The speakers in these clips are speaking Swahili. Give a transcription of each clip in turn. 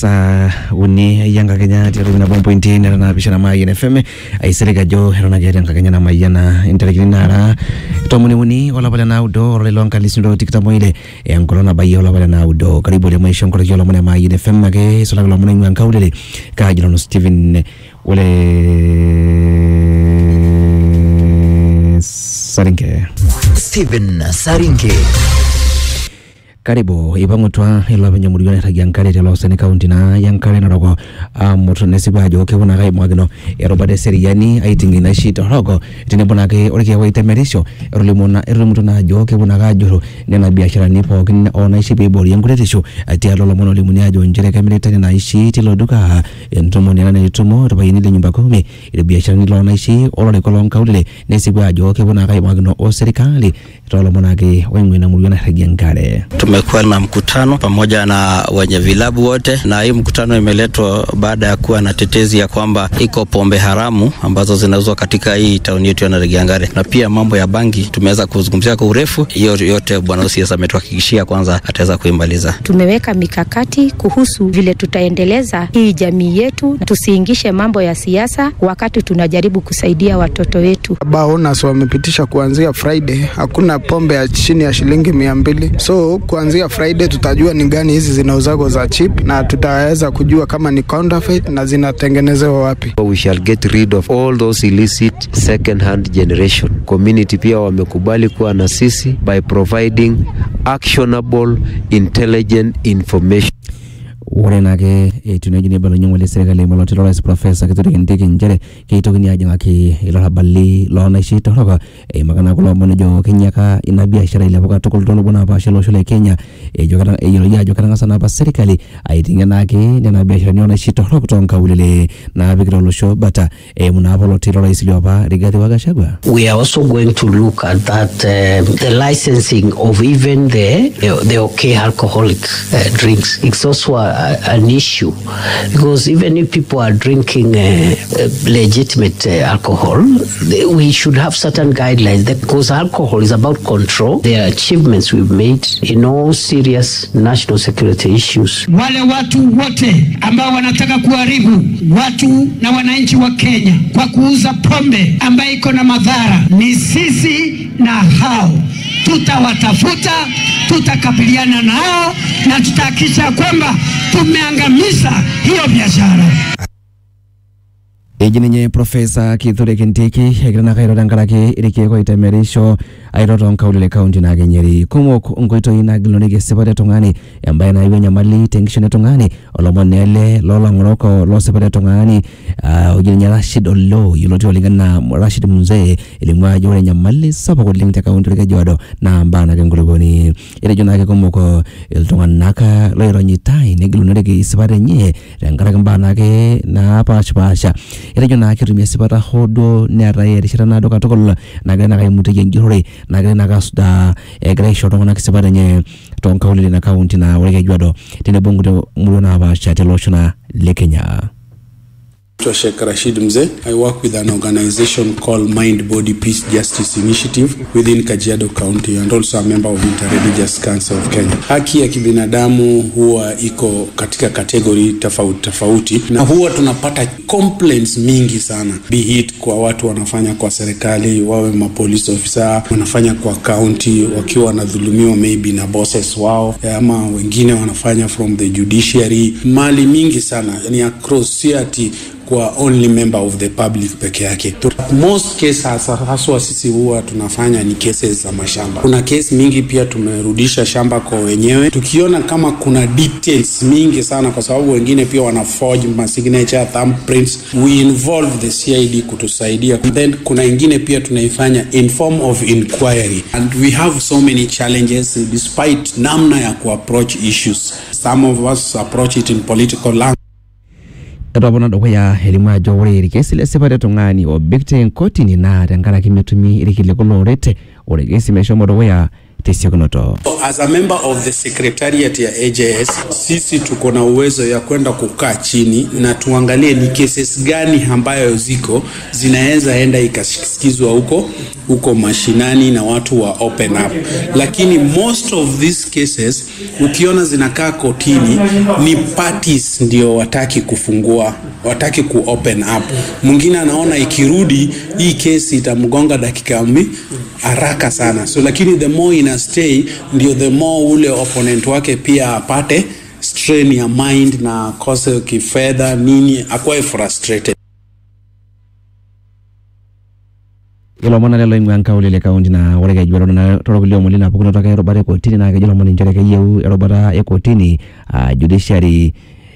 Sa uni yang kakenya tiru na bompointi na bishana mai NFM aisereka jo herona gere kakenya na mai na interginara tomuni uni wala bala na udo relon kalisino tikitamo ile yang corona bayi wala bala na udo karibu le mai shonkoro jo lamone mai NFM mage sola lamone ngan kaudele ka jilo Steven wale Saringe Steven Saringe Karibu ibangutwa ilo abanyamuriyo na Yankare telo sene county na Yankare na rogo moto nesiba jo ke bona gai mwagino erobade seriani aitingi na shito rogo tine bona ke orike waite merisho erolimona eromuto na jo ke bona ga joro nena biashara nipo kin ona ishi be bori yanguretisho atia lolo mono limunia jo njere kamile tane na ishi tilo duka entomo ni na itumo robayini le nyumba kumi ile biashara ni lona ishi olole kolon kaulile nesiba jo ke bona gai mwagino o serikali tolo mona ke wengwe na muriyo na Yankare. Tumekuwa na mkutano pamoja na wenye vilabu wote, na hii mkutano imeletwa baada ya kuwa na tetezi ya kwamba iko pombe haramu ambazo zinauzwa katika hii tauni yetu ya Yankare, na pia mambo ya bangi tumeweza kuzungumzia kwa urefu. Hiyo yote bwana OCS ametuhakikishia kwanza ataweza kuimaliza. Tumeweka mikakati kuhusu vile tutaendeleza hii jamii yetu, tusiingishe mambo ya siasa wakati tunajaribu kusaidia watoto wetu. Baonas wamepitisha kuanzia Friday hakuna pombe ya chini ya shilingi 200. So kuanzia Friday tutajua ni gani hizi zinauzago za cheap na tutaweza kujua kama ni counterfeit na zinatengenezewa wapi. We shall get rid of all those illicit second hand generation. Community pia wamekubali kuwa na sisi by providing actionable intelligent information. Urenake tunajini balo nyongole serikali malotelo rais professor kituri ndike njere keito kini ajanga ki ilo bali lo na ishi toroka magana kulo monejo kenyaka ina biashara ile boka tokol tolo bona ba shelo shole Kenya jokana jokana sana ba serikali aitinga nake na biashara ni ona ishi toroka tonka ulele na bigro lo show bata munabolo tilo rais lioba Rigathi wa Gachagua. We are also going to look at that the licensing of even the okay alcoholic drinks. It's also an issue because even if people are drinking legitimate alcohol, we should have certain guidelines because alcohol is about control. There are achievements we've made in all serious national security issues. Wale watu wote ambao wanataka kuharibu watu na wananchi wa Kenya kwa kuuza pombe ambayo iko na madhara, ni sisi na hao tutawatafuta, tutakabiliana nao na tutahakikisha kwamba tumeangamiza hiyo biashara. Ejinye Professor Kithure Kindiki egirana kairo dangarake irike ko itemerisho airoton kaulile county na Nyeri kumo ngoito ina gilonege sebade tongani ambaye na iwenya mali tension tongani olomonele lola ngoroko lo sebade tongani ujinye Rashid Ollo yuloti olingana Rashid Mzee ilimwa jore nyamali sabo ko lingta county rike jodo na mbana nguruboni ile jona ke komoko iltonganaka loiro nyitai ne gilonege sebade nye dangarake mbana ke na pasha ira jona kirumia sibata hodo ne raye rishana do katokol nagana kai mutege ngihore nagana kasuda egresho tongana kisibata nye tonkaulile na county na wege jwado tene bongo mulona ba chateloshona le Kenya. Sheikh Rashid Mzee. I work with an organization called Mind Body Peace Justice Initiative within Kajiado County and also a member of Interreligious Council of Kenya. Haki ya kibinadamu huwa iko katika kategori tofauti na huwa tunapata complaints mingi sana. Be it kwa watu wanafanya kwa serikali, wawe police officer, wanafanya kwa county wakiwa wanadhulumiwa maybe na bosses wao, ama wengine wanafanya from the judiciary. Mali mingi sana, yani across CRT kwa only member of the public peke yake. Most cases haswa sisi huwa tunafanya ni cases za mashamba. Kuna case mingi pia tumerudisha shamba kwa wenyewe. Tukiona kama kuna details mingi sana kwa sababu wengine pia wana forge signature thumbprints, we involve the CID kutusaidia. Then kuna wengine pia tunaifanya in form of inquiry. And we have so many challenges despite namna ya approach issues. Some of us approach it in political language. Robona doya elima jowre irikesi le sebade tongani o bigte kotini na dangara kimetumi irikile kolorete oregesi meshomo doya tesioknoto. As a member of the secretariat ya AJS, sisi tuko na uwezo ya kwenda kukaa chini na tuangalie ni cases gani ambayo zinaweza enda ikasikizwa huko mashinani na watu wa open up. Lakini most of these cases ukiona zinakaa kotini ni parties ndio wataki ku open up. Mwingine anaona ikirudi hii kesi itamgonga dakika haraka sana. So lakini the more ina stay ndio the more ule opponent wake pia apate strain ya mind na kose kifedha nini akwae frustrated. Ilo mwana lelo ingwanka ulele kaunti na warega jwaro na torogulio mulina pukuno toka erobare kotini na kajilo mwana njore kayeu erobara ya kotini judiciary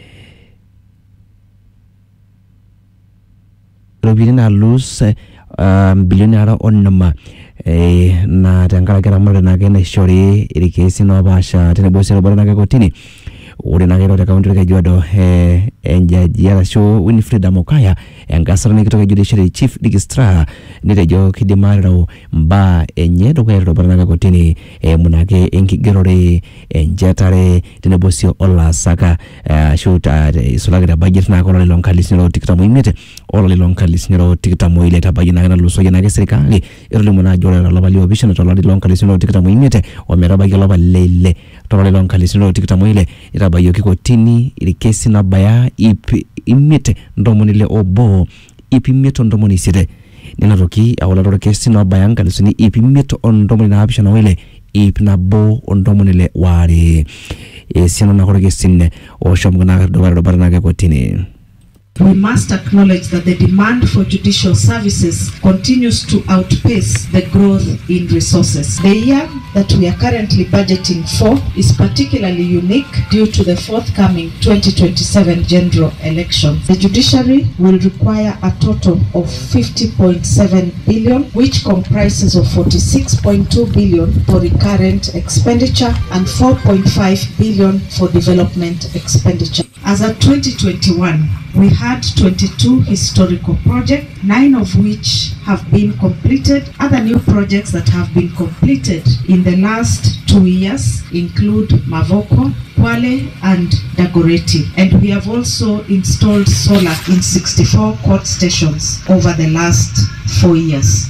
robini na lose bilioni ara onnama na tangala kera mwana na kena shori irikesi no basha tene bosi erobara na kotini uri na kero kaunti ka jwado enjaji ya show Winfred Amokaya engasara ni kutoka judiciary chief registrar nitejo kidimaro mba enyedo kwa erobara na kotini munake enkigerore enjetare tene bosi ola saka shoota sulagira budget na kola lonkalisnero tikita muimete ola lonkalisnero tikita moile tabagina na luso yana serikali erole muna jora la bali obisha na tola lonkalisnero tikita muimete omeraba geloba lele tola lonkalisnero tikita moile irabayo kikotini ili kesi na baya imete ndomonile obo imete ndomoni sire ninatoki awala ro kesi na baya ngalisini imete ndomoni na habisha na wele na bo ndomonile wari sino na kore kesine o shomgana dobara na kotini. We must acknowledge that the demand for judicial services continues to outpace the growth in resources. The year that we are currently budgeting for is particularly unique due to the forthcoming 2027 general elections. The judiciary will require a total of 50.7 billion, which comprises of 46.2 billion for recurrent expenditure and 4.5 billion for development expenditure. As of 2021, we had 22 historical projects, 9 of which have been completed. Other new projects that have been completed in the last 2 years include Mavoko, Kwale and Dagoretti. And we have also installed solar in 64 court stations over the last 4 years.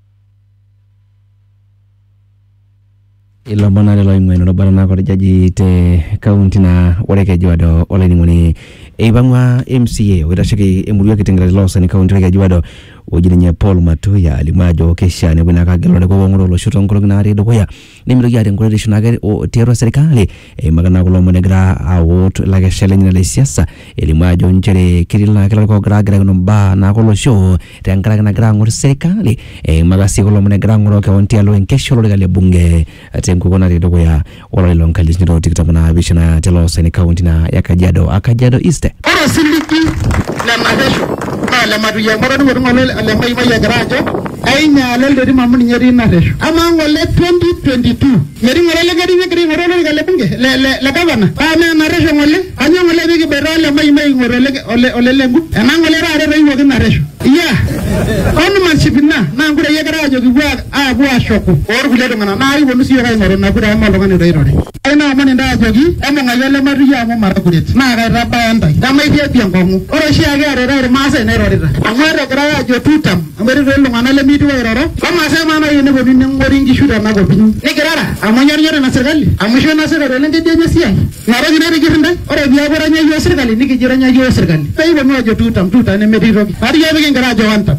Ilo bana lelo ingweno robara na ko jaji te county na wareke jwado oleni ngoni ibangwa MCA wirashiki emulwa kitengera losa ni county reke jwado ojirinya Paul Matuya alimajo kesha ne bina kagelo ko ngoro lo shuto ngoro na redo koya nimiro yare ngoro dishuna gari o tero serikali magana ko lo monegra awot lage shele ni le siasa elimajo njere kirila kala ko gra no ba na ko lo show tengara na gra ngoro serikali magasi ko lo monegra ngoro ka onti alo enkesho lo gale bunge kukona redo koya wala lo nkalis ni tikita na bishana telo seni county na ya Kajiado East ora siliki la madesho la maduya mara ni ngole le mai ya garajo ainya le de mamu ni nyeri na desho ama ngole 2022 nyeri ngole le ngore gale bunge le gavana ama na resho ngole anya ngole bi berale mai ngore ole lengu ama ngole ra re yo na resho ya onu manshipina na ngure ye garajo gwa bua shoko or gule ngana na iwo nusi ya ngore na kura ma longani doirore aina mani nda jogi emo ngayele maduya mo mara kuret na ga raba anda dama idia piangongu oro shi aga re masa ne rorita amara gra jo tutam amere re ngana le midu roro kama sema na yene bobi ne ngori ngi shuda na gobi ni grara amanyar nyore na serikali amusho na serikali le ngede nya siya ngara gine re girinda oro biya bora nya yo serikali ni gijira nya yo serikali pei bo no jo tutam ne medi rogi ari ya be ngara jo wanta.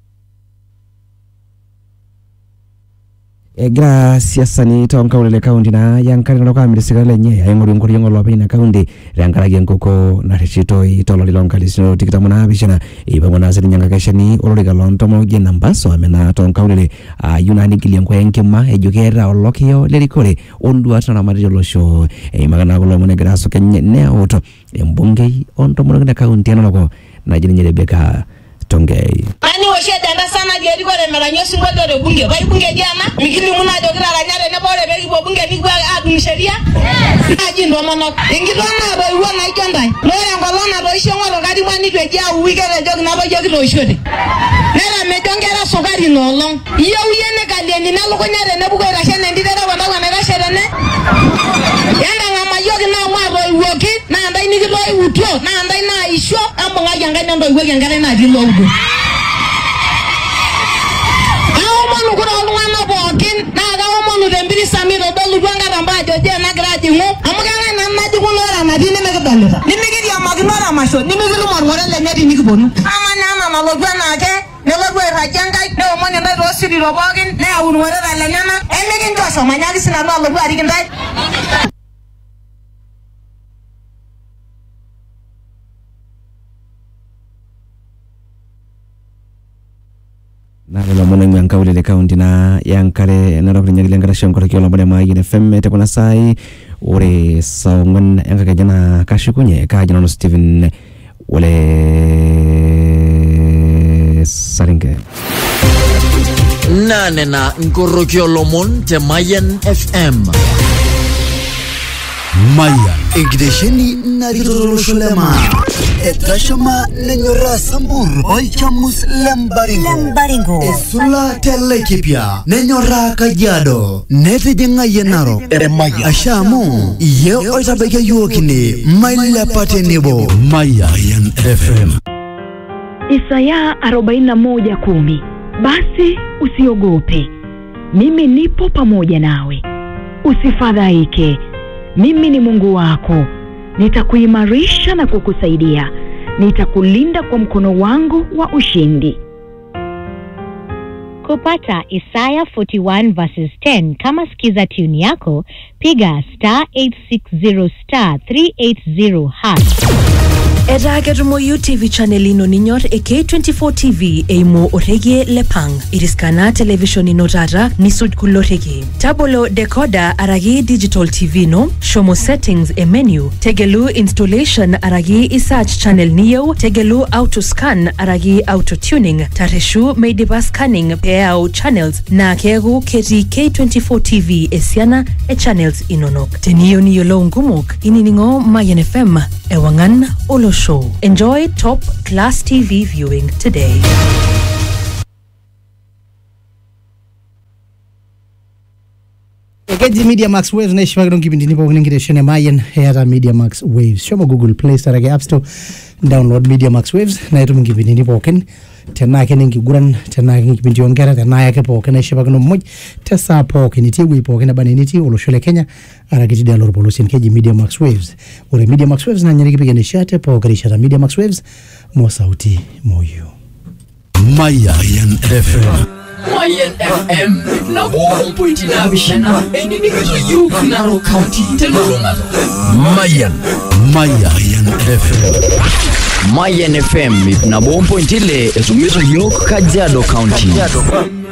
Gracias Anita onkaulele county na yankari na loka mirisirale nye ngori ngolo pina county yankara genkoko na rechito itolo lilonkalisino tikita muna bishana ibangona zeri nyanga kashani oloriga lontomo gena mbaso amena tonkaulele yunani giliengwa yankema ejukera olokio lerikore ondu atana marijo losho magana kulo mune graso kenye ne auto mbungei ontomo na county anoko na jini Rebecca Tongei ani wosheda nda sana geri gore meranyo singo dore bunge bai bunge diana mikini muna dogira ranyare ne bore beri bo bunge ni gwa adu sheria aji ndo mono ingidona do iwo na ikandai lore ngolona do isho ngolo gadi mani to ja uwigere jog na bo jog do shode nera me jongera sogari no long iyo yene kaleni na lugo nyare ne bugo ra shene ndidera wana wana ne yanda ngama yogi na mwa woki na ndai ni kilo utyo na ndai na isho ambonga yanga ndo iwe yanga na dilo ugo manu kura olwana bokin na ga manu dembiri samiro dolu gwanga ramba joje na graji ngo amuganga na naji kulora na dine me kedalira nimigiri amagnora masho nimigiri morwara le nyadi nikibonu amana mama logwana ke ne logwe rajanga ne omone ndo rosiri robokin ne awunwara le nyama emigin josho manyali sina no logwa rigindai na lo mona nganga ule county na yankare na ro nyagile ngara sham ko kiola bane mai ne femme te kuna sai ore saungan yanga kajana kashikunye kajana no Steven ule saringe nane na ngorokio lomon te Mayan FM Mayan Egdesheni nariro sholema Etashama nenyora sambur Oichamus lembaringo Esula telekipia Nenyora kajado Nete jenga yenaro Eremaya Ashamu Ye oitabeke yuokini Maile pate nibo Mayan FM Isaya 41:10 Basi usiogope mimi nipo pamoja nawe usifadhaike mimi ni Mungu wako nitakuimarisha na kukusaidia nitakulinda kwa mkono wangu wa ushindi. Kupata Isaya 41 verses 10 kama skiza tune yako piga *860 *380 #. Eda ketumo TV channel ino ninyor AK24 TV eimo orege lepang. Iriskana television ino tata nisud kulorege. Tabolo decoder aragi digital TV no. Shomo settings e menu. Tegelu installation aragi isearch channel niyo. Tegelu auto scan aragi auto tuning. Tareshu meidiba scanning peao channels na kegu keti K24 TV esiana e channels inonok. Teniyo niyo lo ngumok ininingo Mayan FM ewangan olo show. Enjoy top class TV viewing today. Ekeji Media Max Waves na ishimagiro kipindi nipo kuningire shene Mayan era Media Max Waves. Shoma Google Play Store ke App Store download Media Max Waves na itu kipindi nipo ken tena ke ningi guran tena ke kipindi ongera tena yake po ken ishimagiro mmoja tesa po ken tiwi po ken bani niti oloshole Kenya ara kiti download polosin keji Media Max Waves. Ore Media Max Waves na nyeri kipigane shate po karisha Media Max Waves mo sauti moyo. Mayan FM Mayan FM na buong na bishana eni nikito yuk Narok County telulungato Mayan FM Mayan FM na buong le esumiso yuk Kajiado County